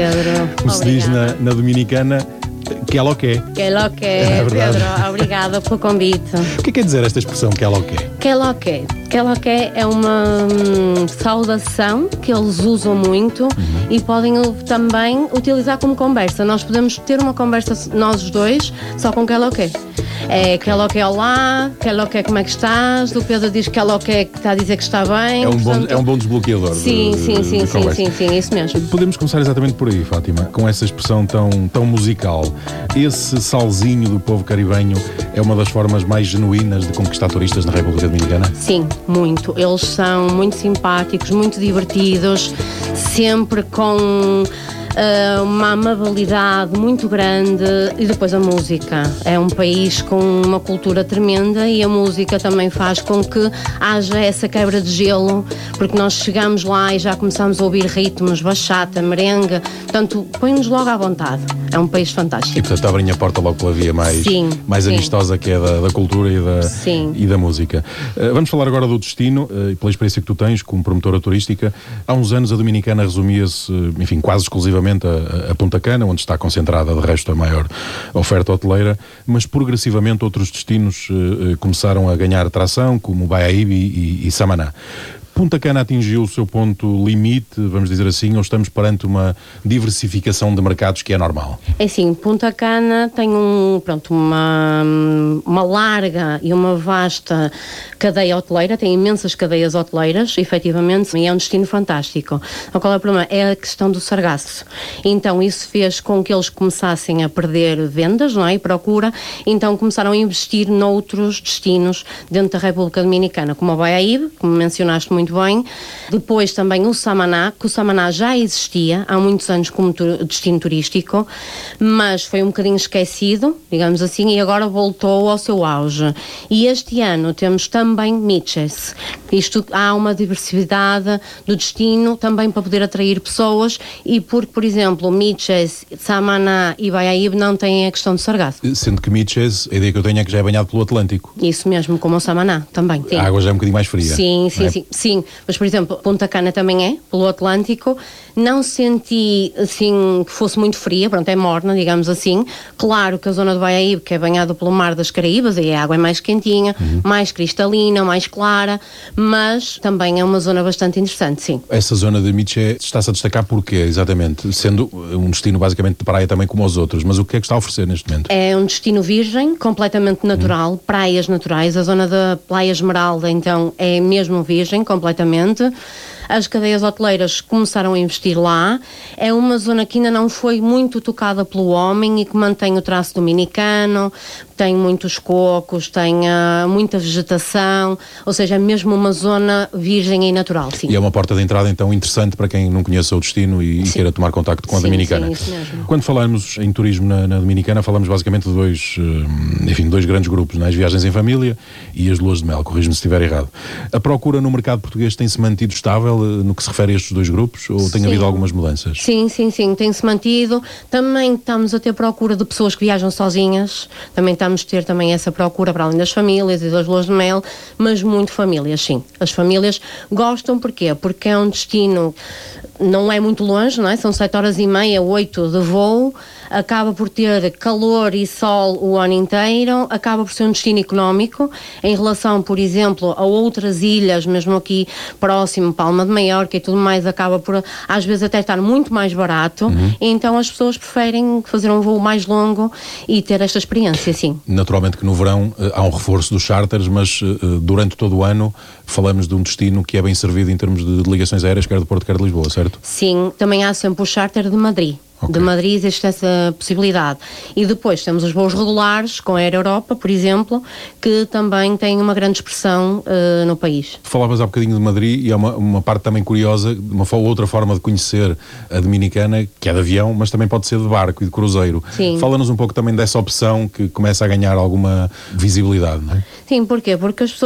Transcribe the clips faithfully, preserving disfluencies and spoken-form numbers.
Pedro, como se diz na, na Dominicana, que é lo que é. Que lo que é, É verdade. Pedro, obrigada pelo convite. O que é que quer dizer esta expressão, que é lo que é? Que lo que Que lo que é uma hum, saudação que eles usam muito uhum. e podem também utilizar como conversa. Nós podemos ter uma conversa, nós os dois, só com que lo que é. Que lo que é olá, que lo que é como é que estás, o Pedro diz que lo que é que está a dizer que está bem. É um, portanto... bom, é um bom desbloqueador. Sim, de, sim, de, sim, de sim, sim, sim, isso mesmo. Podemos começar exatamente por aí, Fátima, com essa expressão tão, tão musical. Esse salzinho do povo caribenho é uma das formas mais genuínas de conquistar turistas na República Dominicana? Sim, muito. Eles são muito simpáticos, muito divertidos, sempre com uh, uma amabilidade muito grande. E depois a música. É um país com uma cultura tremenda e a música também faz com que haja essa quebra de gelo, porque nós chegamos lá e já começamos a ouvir ritmos, bachata, merengue, portanto, põe-nos logo à vontade. É um país fantástico. E portanto abrem a porta logo pela via mais, sim, mais sim. amistosa, que é da, da cultura e da, e da música. Uh, vamos falar agora do destino, uh, pela experiência que tu tens como promotora turística. Há uns anos a Dominicana resumia-se, enfim, quase exclusivamente a, a Punta Cana, onde está concentrada de resto a maior oferta hoteleira, mas progressivamente outros destinos uh, começaram a ganhar tração, como Baiaíbe e, e, e Samaná. Punta Cana atingiu o seu ponto limite, vamos dizer assim, ou estamos perante uma diversificação de mercados que é normal? É assim, Punta Cana tem um, pronto, uma, uma larga e uma vasta cadeia hoteleira, tem imensas cadeias hoteleiras, efetivamente, e é um destino fantástico. Qual é o problema? É a questão do sargaço. Então isso fez com que eles começassem a perder vendas, não é? E procura, então começaram a investir noutros destinos dentro da República Dominicana, como o Baiaíbe, como mencionaste muito bem. Depois também o Samaná, que o Samaná já existia há muitos anos como tu, destino turístico, mas foi um bocadinho esquecido, digamos assim, e agora voltou ao seu auge. E este ano temos também Miches. Isto, há uma diversidade do destino também para poder atrair pessoas, e porque, por exemplo, Miches, Samaná e Baiaíbe não têm a questão do sargaço. Sendo que Miches, a ideia que eu tenho é que já é banhado pelo Atlântico. Isso mesmo, como o Samaná também. Sim. A água já é um bocadinho mais fria. Sim, sim, é? sim, sim. Mas, por exemplo, Punta Cana também é, pelo Atlântico. Não senti, assim, que fosse muito fria, pronto, é morna, digamos assim. Claro que a zona do Baiaíbe, que é banhada pelo Mar das Caraíbas, aí a água é mais quentinha, uhum. mais cristalina, mais clara, mas também é uma zona bastante interessante, sim. Essa zona de Miche está-se a destacar porquê, exatamente? Sendo um destino basicamente de praia também como os outros, mas o que é que está a oferecer neste momento? É um destino virgem, completamente natural, uhum. praias naturais. A zona da Praia Esmeralda, então, é mesmo virgem, completamente. As cadeias hoteleiras começaram a investir lá. É uma zona que ainda não foi muito tocada pelo homem e que mantém o traço dominicano, tem muitos cocos, tem uh, muita vegetação, ou seja, é mesmo uma zona virgem e natural, sim. E é uma porta de entrada, então, interessante para quem não conhece o destino e, e queira tomar contacto com a sim, Dominicana. Sim, isso mesmo. Quando falamos em turismo na, na Dominicana, falamos basicamente de dois, enfim, dois grandes grupos, né? As viagens em família e as luas de mel, corrijo-me se estiver errado. A procura no mercado português tem-se mantido estável no que se refere a estes dois grupos, ou tem sim. havido algumas mudanças? Sim, sim, sim, tem-se mantido. Também estamos a ter procura de pessoas que viajam sozinhas, também estamos a ter também essa procura para além das famílias e das luas de mel, mas muito famílias, sim. As famílias gostam, porquê? Porque é um destino, não é muito longe, não é? São sete horas e meia, oito de voo, acaba por ter calor e sol o ano inteiro, acaba por ser um destino económico, em relação, por exemplo, a outras ilhas, mesmo aqui próximo, Palma de Maiorca e tudo mais, acaba por, às vezes, até estar muito mais barato, uhum. e então as pessoas preferem fazer um voo mais longo e ter esta experiência, sim. Naturalmente que no verão uh, há um reforço dos charters, mas uh, durante todo o ano falamos de um destino que é bem servido em termos de, de ligações aéreas, quer de Porto, quer de Lisboa, certo? Sim, também há sempre o charter de Madrid. Okay. De Madrid existe essa possibilidade. E depois temos os voos regulares com a Air Europa, por exemplo, que também têm uma grande expressão uh, no país. Falavas há bocadinho de Madrid e há uma, uma parte também curiosa, uma outra forma de conhecer a Dominicana, que é de avião, mas também pode ser de barco e de cruzeiro. Sim. Fala-nos um pouco também dessa opção que começa a ganhar alguma visibilidade, não é? Sim, porquê? Porque as pessoas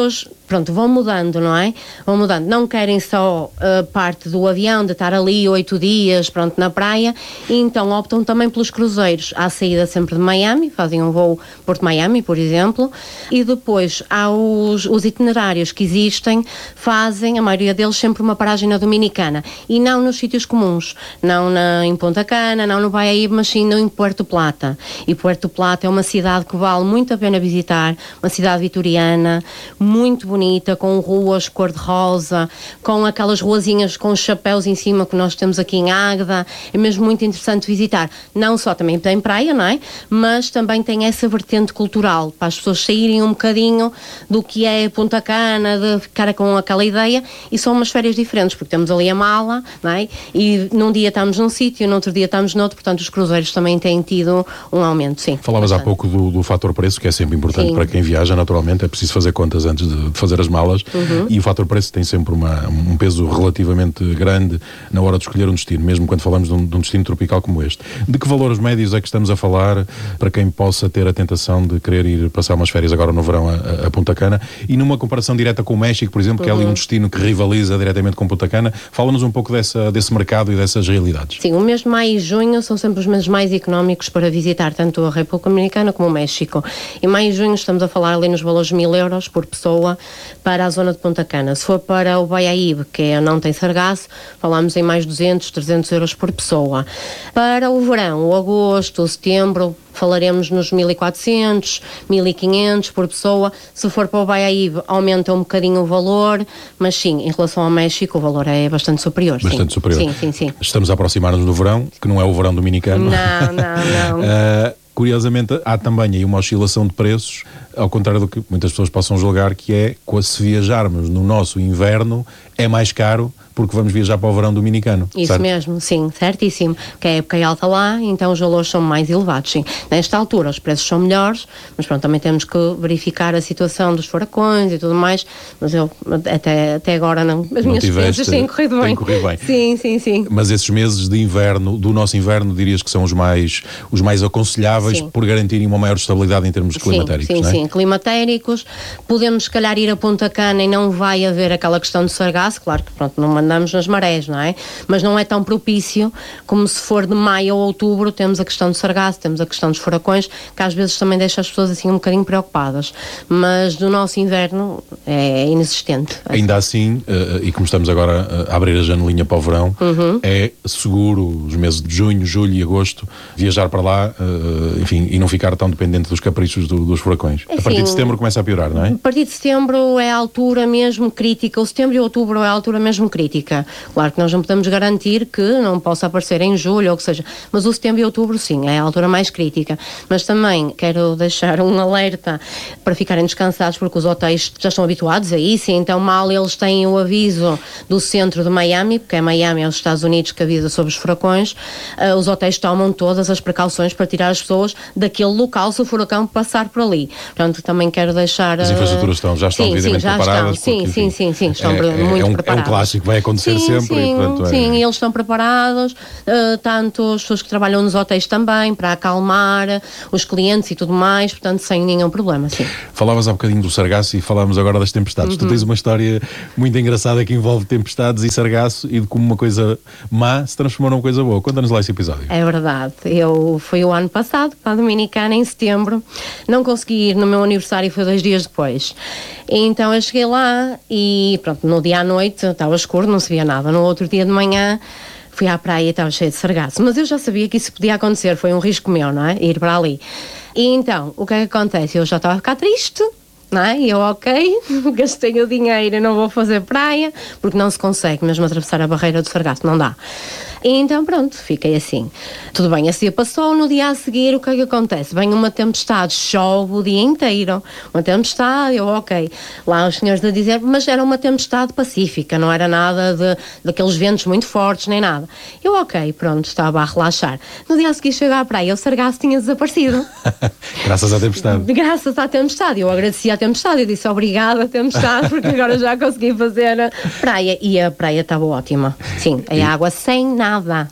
pronto, vão mudando, não é? Vão mudando. Não querem só a uh, parte do avião, de estar ali oito dias, pronto, na praia, e então optam também pelos cruzeiros. Há saída sempre de Miami, fazem um voo Porto-Miami, por exemplo, e depois há os, os itinerários que existem, fazem, a maioria deles, sempre uma paragem na Dominicana, e não nos sítios comuns, não na, em Punta Cana, não no Baiaíbe, mas sim no, em Puerto Plata. E Puerto Plata é uma cidade que vale muito a pena visitar, uma cidade vitoriana, muito bonita, com ruas cor-de-rosa, com aquelas ruazinhas com os chapéus em cima que nós temos aqui em Águeda. É mesmo muito interessante visitar. Não só também tem praia, não é? Mas também tem essa vertente cultural, para as pessoas saírem um bocadinho do que é Punta Cana, de ficar com aquela ideia, e são umas férias diferentes, porque temos ali a mala, não é? E num dia estamos num sítio, no outro dia estamos noutro, portanto os cruzeiros também têm tido um aumento, sim. Falavas há pouco do, do fator preço, que é sempre importante, sim, para quem viaja, naturalmente, é preciso fazer contas antes de, de fazer as malas, uhum, e o fator preço tem sempre uma, um peso relativamente grande na hora de escolher um destino, mesmo quando falamos de um, de um destino tropical como este. De que valores médios é que estamos a falar para quem possa ter a tentação de querer ir passar umas férias agora no verão a, a Punta Cana? E numa comparação direta com o México, por exemplo, uhum, que é ali um destino que rivaliza diretamente com Punta Cana, fala-nos um pouco dessa, desse mercado e dessas realidades. Sim, o mês de maio e junho são sempre os meses mais económicos para visitar tanto a República Dominicana como o México. Em maio e junho estamos a falar ali nos valores de mil euros por pessoa para a zona de Punta Cana. Se for para o Baiaíbe, que é, não tem sargaço, falamos em mais duzentos, trezentos euros por pessoa. Para o verão, o agosto, o setembro, falaremos nos mil e quatrocentos, mil e quinhentos por pessoa. Se for para o Baiaíbe, aumenta um bocadinho o valor, mas sim, em relação ao México, o valor é bastante superior. Bastante sim. superior. Sim, sim, sim. Estamos a aproximar-nos do verão, que não é o verão dominicano. Não, não, não. uh, Curiosamente, há também aí uma oscilação de preços, ao contrário do que muitas pessoas possam julgar, que é, se viajarmos no nosso inverno, é mais caro porque vamos viajar para o verão dominicano. Isso certo? Mesmo, sim, certíssimo. Que a época é alta lá, então os valores são mais elevados, sim. Nesta altura os preços são melhores, mas pronto, também temos que verificar a situação dos furacões e tudo mais, mas eu até, até agora não, as não minhas experiências têm corrido bem. corrido bem. Sim, sim, sim. Mas esses meses de inverno, do nosso inverno, dirias que são os mais, os mais aconselháveis, sim, por garantirem uma maior estabilidade em termos climatéricos, sim, não é? Sim, sim, climatéricos. Podemos, se calhar, ir a Punta Cana e não vai haver aquela questão de sargaço, claro que pronto, não mandamos nas marés, não é? Mas não é tão propício como se for de maio a outubro, temos a questão do sargaço, temos a questão dos furacões, que às vezes também deixa as pessoas assim um bocadinho preocupadas. Mas do nosso inverno é inexistente. Ainda assim, uh, e como estamos agora a abrir a janelinha para o verão, uhum, é seguro os meses de junho, julho e agosto viajar para lá, uh, enfim, e não ficar tão dependente dos caprichos do, dos furacões. Assim, a partir de setembro começa a piorar, não é? A partir de setembro é a altura mesmo crítica, o setembro e outubro é a altura mesmo crítica. Claro que nós não podemos garantir que não possa aparecer em julho ou o que seja, mas o setembro e outubro sim, é a altura mais crítica. Mas também quero deixar um alerta para ficarem descansados, porque os hotéis já estão habituados a isso, e então mal eles têm o aviso do centro de Miami, porque é Miami, é os Estados Unidos que avisa sobre os furacões, uh, os hotéis tomam todas as precauções para tirar as pessoas daquele local se o furacão passar por ali. Portanto, também quero deixar... Uh... As infraestruturas estão, já estão sim, devidamente sim, já preparadas. Estão. Porque, sim, enfim, sim, sim, sim, estão é, muito é um, preparados. É um clássico, vai acontecer sim, sempre. Sim, e, portanto, sim, é... eles estão preparados, uh, tanto as pessoas que trabalham nos hotéis também, para acalmar os clientes e tudo mais, portanto, sem nenhum problema, sim. Falavas há bocadinho do sargaço e falámos agora das tempestades. Uhum. Tu tens uma história muito engraçada que envolve tempestades e sargaço e de como uma coisa má se transformou numa coisa boa. Conta-nos lá esse episódio. É verdade. Eu fui o ano passado para a Dominicana, em setembro. Não consegui ir no meu aniversário, foi dois dias depois. Então eu cheguei lá e pronto, no dia à noite estava escuro, não se via nada. No outro dia de manhã fui à praia e estava cheio de sargaço. Mas eu já sabia que isso podia acontecer, foi um risco meu, não é? Ir para ali. E então, o que é que acontece? Eu já estava a ficar triste, não é? E eu, ok, gastei o dinheiro, não vou fazer praia, porque não se consegue mesmo atravessar a barreira do sargaço, não dá. E então pronto, fiquei assim. Tudo bem, esse dia passou, no dia a seguir o que é que acontece? Vem uma tempestade, chove o dia inteiro, uma tempestade, eu ok. Lá os senhores a dizer, mas era uma tempestade pacífica, não era nada de, daqueles ventos muito fortes, nem nada. Eu ok, pronto, estava a relaxar. No dia a seguir chegar à praia, o sargaço tinha desaparecido. Graças à tempestade. Graças à tempestade, eu agradeci à tempestade, eu disse obrigada tempestade, porque agora já consegui fazer a praia. E a praia estava ótima, sim, a e... água sem nada.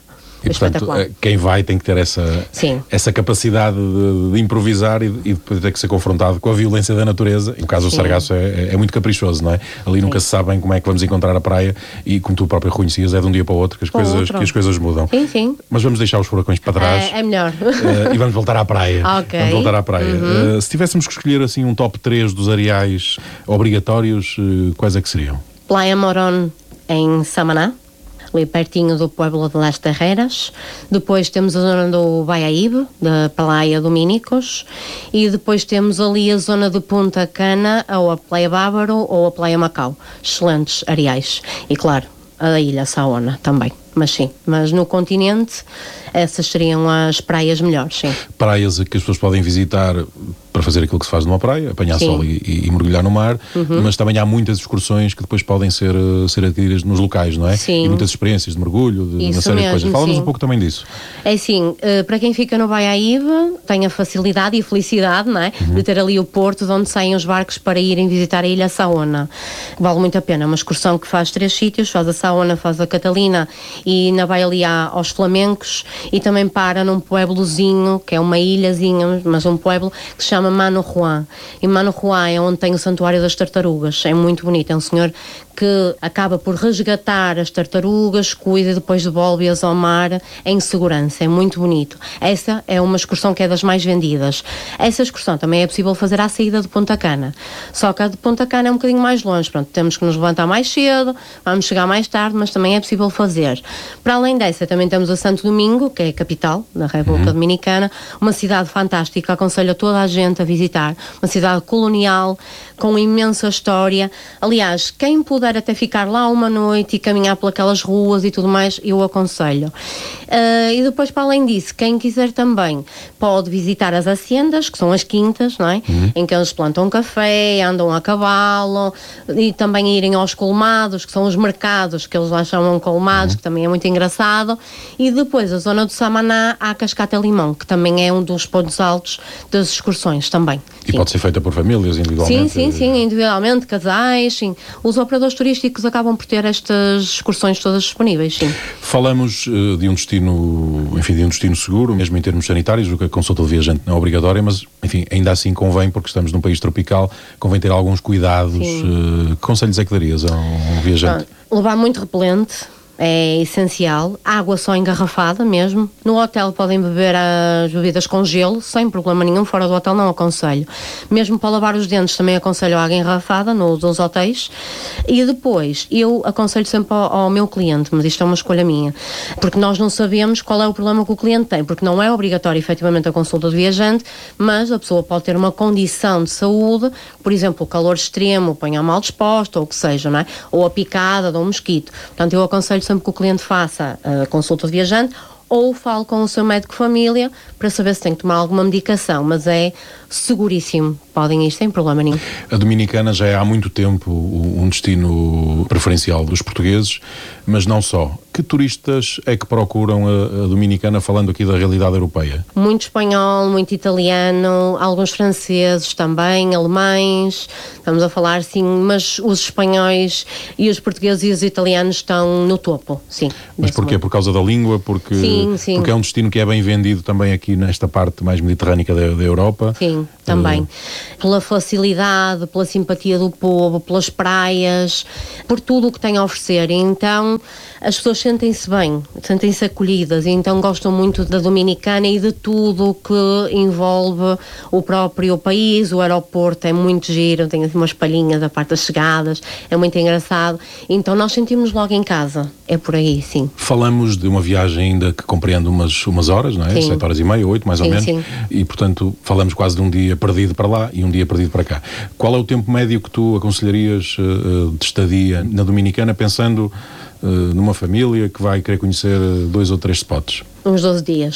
E, portanto, quem vai tem que ter essa, essa capacidade de, de improvisar e, e depois ter que ser confrontado com a violência da natureza. No caso, Sim. o Sargasso é, é muito caprichoso, não é? Ali Sim. nunca se sabe bem como é que vamos encontrar a praia e, como tu próprio reconhecias, é de um dia para o outro que as, coisas, que as coisas mudam. Sim, sim. Mas vamos deixar os furacões para trás. É, é melhor. Uh, e vamos voltar à praia. Okay. Vamos voltar à praia. Uhum. Uh, se tivéssemos que escolher assim um top três dos areais obrigatórios, uh, quais é que seriam? Playa Morón, em Samaná, ali pertinho do pueblo de Las Terreiras. Depois temos a zona do Baiaíbe, da Praia Dominicos, e depois temos ali a zona de Punta Cana, ou a Praia Bávaro ou a Praia Macau. Excelentes areais. E claro, a ilha Saona também. Mas sim, mas no continente essas seriam as praias melhores, sim. Praias que as pessoas podem visitar para fazer aquilo que se faz numa praia, apanhar sim. sol e, e, e mergulhar no mar, uhum. mas também há muitas excursões que depois podem ser, ser adquiridas nos locais, não é? Sim. E muitas experiências de mergulho, de uma série mesmo, de coisas. Fala-nos um pouco também disso. É assim, para quem fica no Baiaíbe, tem a facilidade e a felicidade, não é? Uhum. De ter ali o porto de onde saem os barcos para irem visitar a ilha Saona. Vale muito a pena, uma excursão que faz três sítios, faz a Saona, faz a Catalina e na vai ali aos Flamencos e também para num pueblozinho, que é uma ilhazinha, mas um pueblo que se chama Mano Juan. E Mano Juan é onde tem o Santuário das Tartarugas. É muito bonito, é um senhor que acaba por resgatar as tartarugas, cuida e depois devolve-as ao mar em segurança. É muito bonito. Essa é uma excursão que é das mais vendidas. Essa excursão também é possível fazer à saída de Punta Cana. Só que a de Punta Cana é um bocadinho mais longe. Pronto, temos que nos levantar mais cedo, vamos chegar mais tarde, mas também é possível fazer. Para além dessa, também temos a Santo Domingo, que é a capital da República uhum. Dominicana, uma cidade fantástica, aconselho a toda a gente a visitar, uma cidade colonial, com imensa história. Aliás, quem puder até ficar lá uma noite e caminhar por aquelas ruas e tudo mais, eu aconselho. Uh, e depois, para além disso, quem quiser também pode visitar as haciendas, que são as quintas, não é? Uhum. Em que eles plantam café, andam a cavalo, e também irem aos colmados, que são os mercados, que eles lá chamam colmados, uhum. que também é muito engraçado. E depois a zona do Samaná, há a Cascata Limão, que também é um dos pontos altos das excursões também. E sim. pode ser feita por famílias, individualmente? Sim, sim, sim, individualmente, casais, sim. Os operadores turísticos acabam por ter estas excursões todas disponíveis, sim. Falamos uh, de um destino, enfim, de um destino seguro, mesmo em termos sanitários, o que a consulta do viajante não é obrigatória, mas, enfim, ainda assim convém, porque estamos num país tropical, convém ter alguns cuidados. Uh, que conselhos é que darias a um, um viajante? Ah, levar muito repelente. É essencial. Água só engarrafada mesmo. No hotel podem beber as bebidas com gelo, sem problema nenhum. Fora do hotel não aconselho. Mesmo para lavar os dentes também aconselho água engarrafada nos, nos hotéis. E depois, eu aconselho sempre ao, ao meu cliente, mas isto é uma escolha minha, porque nós não sabemos qual é o problema que o cliente tem, porque não é obrigatório efetivamente a consulta do viajante, mas a pessoa pode ter uma condição de saúde, por exemplo, o calor extremo, ponha mal disposto, ou o que seja, não é? Ou a picada de um mosquito. Portanto, eu aconselho sempre que o cliente faça a consulta de viajante ou fale com o seu médico de família para saber se tem que tomar alguma medicação, mas é seguríssimo, podem ir sem problema nenhum. A Dominicana já é há muito tempo um destino preferencial dos portugueses, mas não só. Que turistas é que procuram a, a Dominicana, falando aqui da realidade europeia? Muito espanhol, muito italiano, alguns franceses também, alemães, estamos a falar sim, mas os espanhóis e os portugueses e os italianos estão no topo, sim. Mas porquê? Por causa da língua? Porque, sim, sim. porque é um destino que é bem vendido também aqui nesta parte mais mediterrânica da, da Europa? Sim, também. Uh... Pela facilidade, pela simpatia do povo, pelas praias, por tudo o que tem a oferecer. Então, as pessoas sentem-se bem, sentem-se acolhidas, e então gostam muito da Dominicana e de tudo o que envolve o próprio país. O aeroporto é muito giro, tem assim umas palhinhas da parte das chegadas, é muito engraçado. Então nós sentimos logo em casa, é por aí, sim. Falamos de uma viagem ainda que compreende umas, umas horas, não é? Sim. Sete horas e meia, oito mais sim, ou menos. Sim. E portanto falamos quase de um dia perdido para lá e um dia perdido para cá. Qual é o tempo médio que tu aconselharias uh, de estadia na Dominicana, pensando uh, numa família que vai querer conhecer dois ou três spots? Uns doze dias.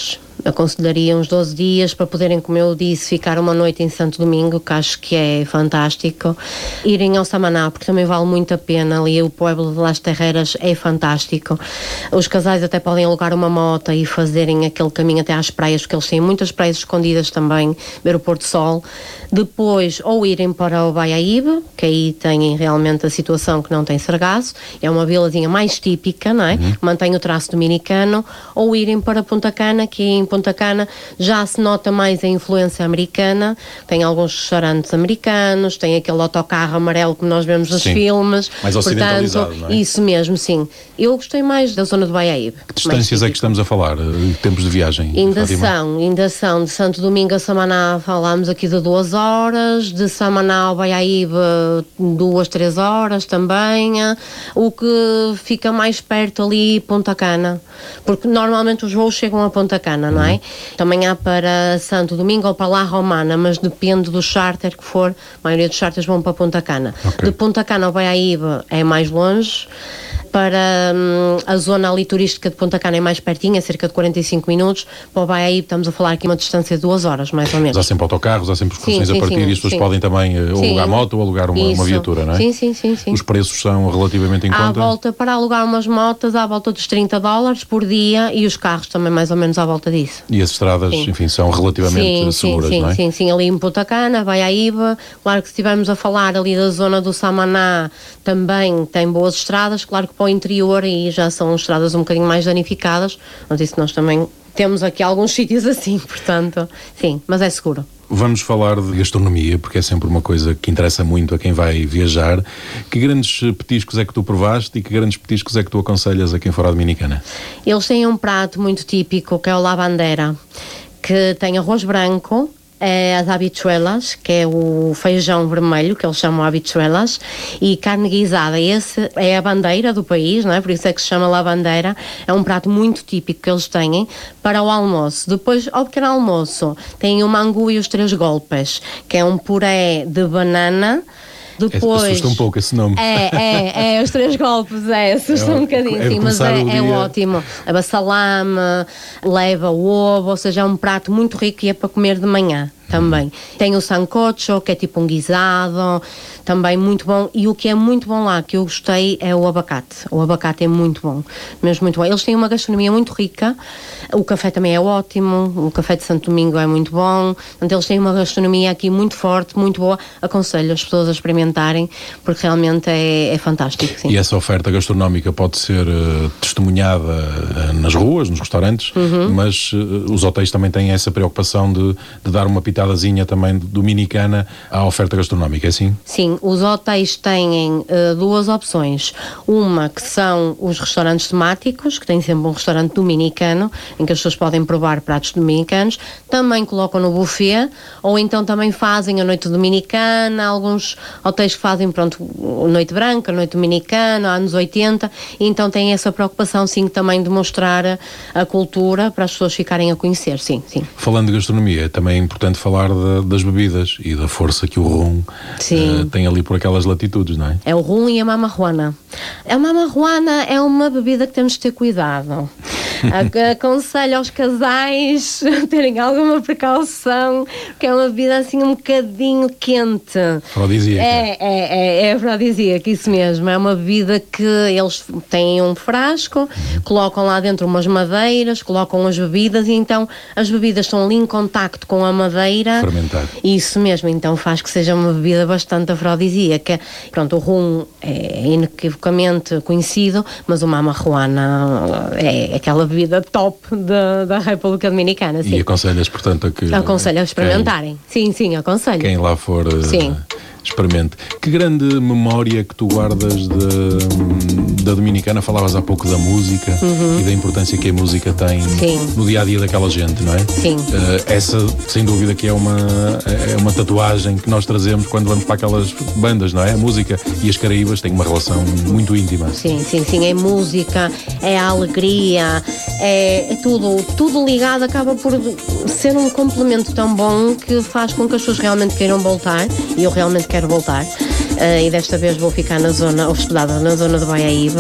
aconselharia uns doze dias para poderem, como eu disse, ficar uma noite em Santo Domingo, que acho que é fantástico. Irem ao Samaná, porque também vale muito a pena, ali o pueblo de Las Terreiras é fantástico. Os casais até podem alugar uma moto e fazerem aquele caminho até às praias, porque eles têm muitas praias escondidas também, ver o pôr do sol. Depois, ou irem para o Baiaíbe, que aí têm realmente a situação que não tem sargaço, é uma vilazinha mais típica, não é? Uhum. Mantém o traço dominicano, ou irem para Punta Cana, que em Punta Cana já se nota mais a influência americana, tem alguns restaurantes americanos, tem aquele autocarro amarelo que nós vemos nos sim, filmes. Mais ocidentalizado, portanto, não é? Isso mesmo, sim. Eu gostei mais da zona do Baiaíbe. Que distâncias é que estamos a falar? Tempos de viagem? Ainda são, ainda são. De Santo Domingo a Samaná falámos aqui de duas horas, de Samaná ao Baiaíbe duas, três horas também. O que fica mais perto ali, Punta Cana, porque normalmente os voos chegam a Punta Cana, não é? Uhum. Também há para Santo Domingo ou para La Romana, mas depende do charter que for. A maioria dos charters vão para Punta Cana. Okay. De Punta Cana ao Baiaíbe é mais longe. Para hum, a zona ali turística de Punta Cana é mais pertinho, é cerca de quarenta e cinco minutos. Para o Baiaíbe estamos a falar aqui uma distância de duas horas, mais ou menos. Mas há sempre autocarros, há sempre excursões a partir sim, e as pessoas sim. podem também uh, alugar sim. moto ou alugar uma, uma viatura, não é? Sim, sim, sim, sim. Os preços são relativamente em à conta? Volta, para alugar umas motas, à volta dos trinta dólares por dia e os carros também mais ou menos à volta disso. E as estradas, sim. enfim, são relativamente sim, seguras, sim, não é? Sim, sim, ali em Punta Cana, Baiaíbe, claro que se estivermos a falar ali da zona do Samaná, também tem boas estradas, claro que para o interior aí já são estradas um bocadinho mais danificadas, mas isso nós também temos aqui alguns sítios assim, portanto, sim, mas é seguro. Vamos falar de gastronomia, porque é sempre uma coisa que interessa muito a quem vai viajar. Que grandes petiscos é que tu provaste e que grandes petiscos é que tu aconselhas a quem for à Dominicana? Eles têm um prato muito típico que é o la bandera, que tem arroz branco, é as habichuelas, que é o feijão vermelho, que eles chamam habichuelas, e carne guisada. Esse é a bandeira do país, não é? Por isso é que se chama la bandeira. É um prato muito típico que eles têm para o almoço. Depois, ao pequeno almoço, tem o mangu e os três golpes, que é um puré de banana. Depois, assusta um pouco esse nome. É, é, é, os três golpes, é, assusta é, um bocadinho, é, sim, mas é, é ótimo. Leva salame, leva o ovo, ou seja, é um prato muito rico e é para comer de manhã também. Hum. Tem o sancocho, que é tipo um guisado, também muito bom. E o que é muito bom lá, que eu gostei, é o abacate. O abacate é muito bom, mesmo muito bom. Eles têm uma gastronomia muito rica, o café também é ótimo, o café de Santo Domingo é muito bom. Portanto, eles têm uma gastronomia aqui muito forte, muito boa. Aconselho as pessoas a experimentarem, porque realmente é, é fantástico. Sim. E essa oferta gastronómica pode ser uh, testemunhada uh, nas ruas, nos restaurantes, uhum. mas uh, os hotéis também têm essa preocupação de, de dar uma pitadazinha também dominicana à oferta gastronómica, é assim? Sim, os hotéis têm uh, duas opções. Uma que são os restaurantes temáticos, que têm sempre um restaurante dominicano, em que as pessoas podem provar pratos dominicanos, também colocam no buffet, ou então também fazem a noite dominicana, alguns hotéis que fazem, pronto, noite branca, noite dominicana, anos oitenta, e então têm essa preocupação, sim, também de mostrar a, a cultura para as pessoas ficarem a conhecer, sim, sim. Falando de gastronomia, também é importante falar de, das bebidas e da força que o rum uh, tem ali por aquelas latitudes, não é? É o rum e a mamajuana. A mamajuana é uma bebida que temos de ter cuidado. Aconselho aos casais terem alguma precaução, porque é uma bebida assim um bocadinho quente. Afrodisíaca. É, é, é, é afrodisíaca, isso mesmo. É uma bebida que eles têm um frasco, uhum. colocam lá dentro umas madeiras, colocam as bebidas e então as bebidas estão ali em contacto com a madeira. Fermentar. Isso mesmo, então faz que seja uma bebida bastante afrodisíaca. Pronto, o rum é inequivocamente conhecido, mas o mamajuana é aquela bebida top da, da República Dominicana. Sim. E aconselhas, portanto, a que... Aconselho a experimentarem. Quem, sim, sim, aconselho. Quem lá for... Sim. Uh, experimente. Que grande memória que tu guardas de, da Dominicana. Falavas há pouco da música uhum. e da importância que a música tem Sim. no dia-a-dia daquela gente, não é? Sim. Uh, essa, sem dúvida, que é uma, é uma tatuagem que nós trazemos quando vamos para aquelas bandas, não é? A música e as Caraíbas têm uma relação muito íntima. Sim, sim, sim. É música, é a alegria, é, é tudo, tudo ligado, acaba por ser um complemento tão bom que faz com que as pessoas realmente queiram voltar, e eu realmente quero voltar, uh, e desta vez vou ficar na zona, hospedada na zona do Baiaíbe.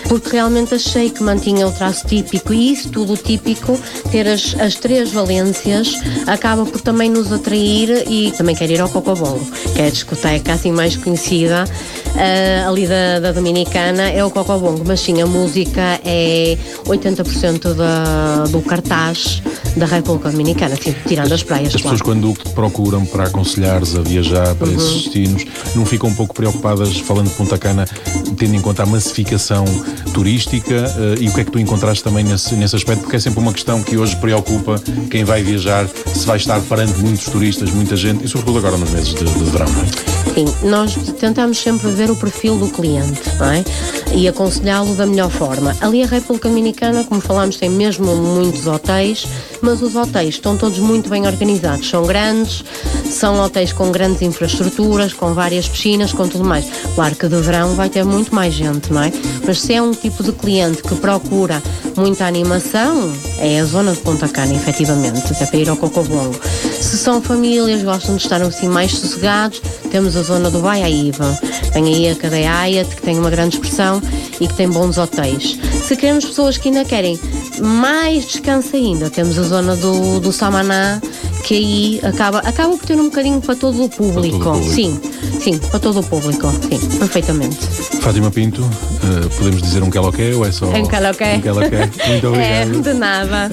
porque realmente achei que mantinha o traço típico, e isso tudo típico, ter as, as três valências, acaba por também nos atrair. E também quero ir ao Cocobongo, que é a discoteca assim mais conhecida uh, ali da, da Dominicana, é o Cocobongo, mas sim, a música é oitenta por cento da, do cartaz da República Dominicana, assim, tirando as praias. As claro. pessoas, quando procuram para aconselhares a viajar para uhum. esses destinos, não ficam um pouco preocupadas, falando de Punta Cana, tendo em conta a massificação turística, uh, e o que é que tu encontraste também nesse, nesse aspecto? Porque é sempre uma questão que hoje preocupa quem vai viajar, se vai estar perante muitos turistas, muita gente, e sobretudo agora nos meses de, de verão, não é? Sim, nós tentamos sempre ver o perfil do cliente, não é? E aconselhá-lo da melhor forma. Ali a República Dominicana, como falámos, tem mesmo muitos hotéis, mas os hotéis estão todos muito bem organizados, são grandes, são hotéis com grandes infraestruturas, com várias piscinas, com tudo mais. Claro que de verão vai ter muito mais gente, não é? Mas se é um tipo de cliente que procura muita animação, é a zona de Punta Cana, efetivamente, até para ir ao Cocobongo. Se são famílias, gostam de estar assim mais sossegados, temos a zona do Baiaíba, tem aí a cadeia Hyatt, que tem uma grande expressão e que tem bons hotéis. Se queremos pessoas que ainda querem mais descanso ainda, temos a zona do, do Samaná, que aí acaba, acaba por ter um bocadinho para todo o público. Para todo o público. Sim, sim, para todo o público, sim, perfeitamente. Fátima Pinto, uh, podemos dizer um queloqué ou é só... Um queloqué. Um queloqué. Muito obrigado. É, de nada.